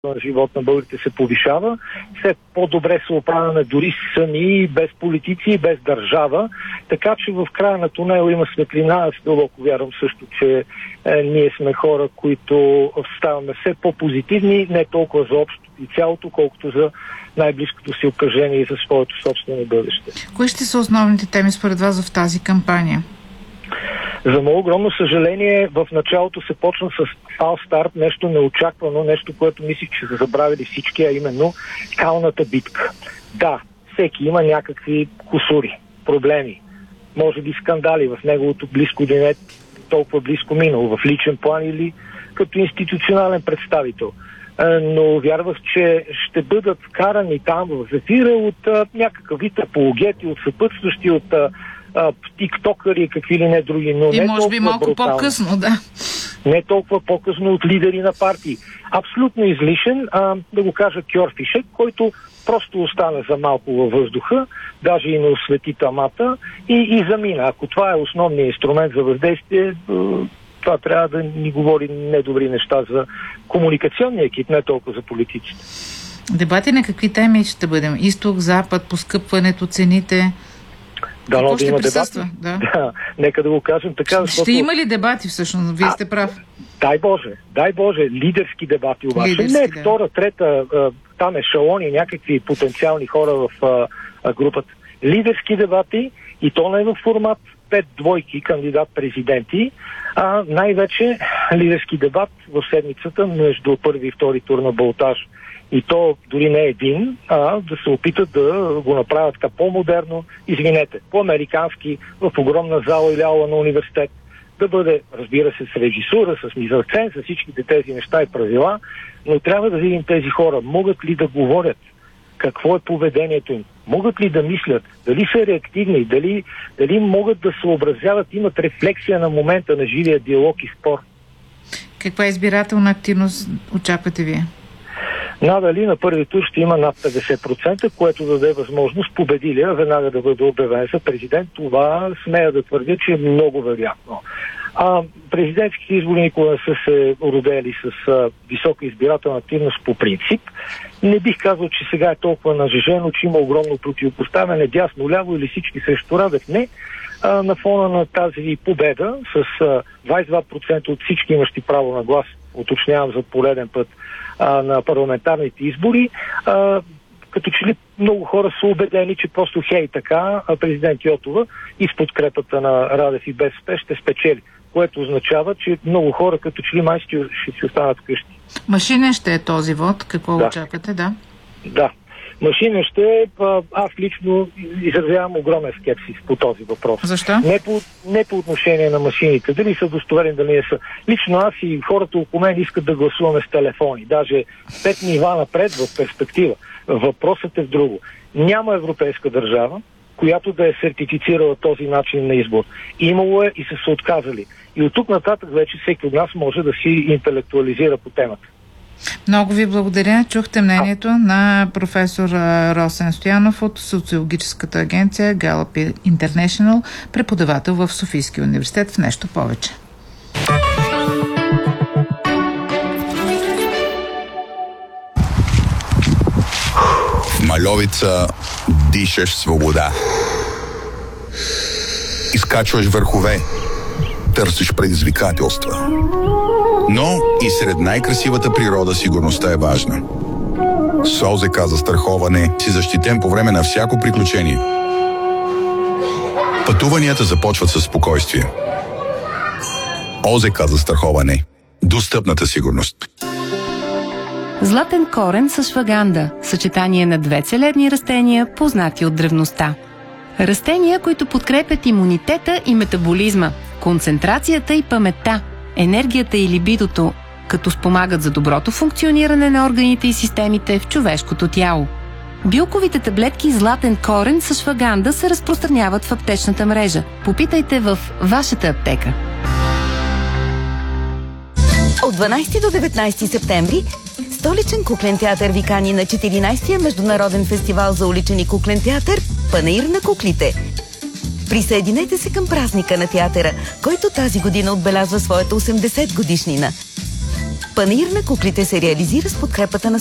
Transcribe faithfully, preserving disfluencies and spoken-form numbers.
на живот на българите се повишава, все по-добре се оправяме дори сами, без политици, без държава, така че в края на тунела има светлина. Аз дълбоко вярвам също, че е, ние сме хора, които ставаме все по-позитивни, не толкова за общото и цялото, колкото за най-близкото си обкръжение и за своето собствено бъдеще. Кои ще са основните теми според вас в тази кампания? За мое огромно съжаление, в началото се почна с фал старт, нещо неочаквано, нещо, което мислих, че са забравили всички, а именно калната битка. Да, всеки има някакви кусури, проблеми, може би скандали в неговото близко или не толкова близко минало, в личен план или като институционален представител. Но вярвах, че ще бъдат вкарани там в зефира от а, някакъв вид апологети, от съпътстващи, от а, а, тиктокъри, какви ли не други, но и не може би малко брутално. По-късно, да. Не толкова по-късно от лидери на партии. Абсолютно излишен, а, да го кажа, кьорфишек, който просто остана за малко във въздуха, даже и не освети тамата и, и замина. Ако това е основният инструмент за въздействие, това трябва да ни говори недобри неща за комуникационния екип, не толкова за политиците. Дебати на какви теми ще бъдем? Изток, запад, поскъпването, цените? Да, но да има дебати. Да. Да, нека да го кажем така. Ще, защото... ще има ли дебати всъщност? Вие сте прав. Дай Боже, дай Боже, лидерски дебати обаче. Лидерски, не да. втора, трета, там ешелони, някакви потенциални хора в а, групата. Лидерски дебати и то не в формат пет двойки кандидат-президенти, а най-вече лидерски дебат в седмицата между първи и втори тур на балотаж. И то дори не един, а да се опитат да го направят така по-модерно, извинете, по-американски, в огромна зала или ала на университет. Да бъде, разбира се, с режисура, с мизансцен, с всичките тези неща и правила, но трябва да видим тези хора, могат ли да говорят, какво е поведението им, могат ли да мислят, дали са реактивни, дали, дали могат да съобразяват, имат рефлексия на момента на живия диалог и спор. Каква избирателна активност очаквате вие? Надали на първи тур ще има над петдесет процента, което даде възможност победилия веднага да бъде обявен за президент. Това смея да твърдя, че е много вероятно. А президентските избори никога не са се родели с а, висока избирателна активност по принцип. Не бих казал, че сега е толкова нажежено, че има огромно противопоставяне дясно-ляво или всички срещу Радев. Не. А, на фона на тази победа с а, двадесет и два процента от всички имащи право на глас, уточнявам за пореден път, а, на парламентарните избори, а, като че ли много хора са убедени, че просто хей така, а президент Йотова и с подкрепата на Радев и БСП ще спечели, което означава, че много хора като че ли май ще, ще си останат вкъщи. Машинен ще е този вод, какво да. очаквате, да? Да. Машина ще е, аз лично изразявам огромен скепсис по този въпрос. Защо? Не по, не по отношение на машините, дали са достоверни, дали не са. Лично аз и хората около мен искат да гласуваме с телефони, даже пет нива напред в перспектива. Въпросът е в друго. Няма европейска държава, която да е сертифицирала този начин на избор. Имало е и са се отказали. И от тук нататък вече всеки от нас може да си интелектуализира по темата. Много ви благодаря. Чухте мнението на професор Росен Стоянов от социологическата агенция Gallup International, преподавател в Софийския университет. В нещо повече. В Мальовица дишаш свобода. Изкачваш върхове, търсиш предизвикателства. Но и сред най-красивата природа сигурността е важна. С ОЗК за застраховане си защитен по време на всяко приключение. Пътуванията започват със спокойствие. ОЗК за застраховане. Достъпната сигурност. Златен корен с шваганда – съчетание на две целебни растения, познати от древността. Растения, които подкрепят имунитета и метаболизма, концентрацията и паметта, енергията и либидото, като спомагат за доброто функциониране на органите и системите в човешкото тяло. Билковите таблетки Златен корен с шваганда се разпространяват в аптечната мрежа. Попитайте в вашата аптека. От дванадесети до деветнадесети септември Столичен куклен театър ви кани на четиринадесетия международен фестивал за уличен и куклен театър Панаир на куклите. Присъединете се към празника на театъра, който тази година отбелязва своята осемдесет годишнина. Панаир на куклите се реализира с подкрепата на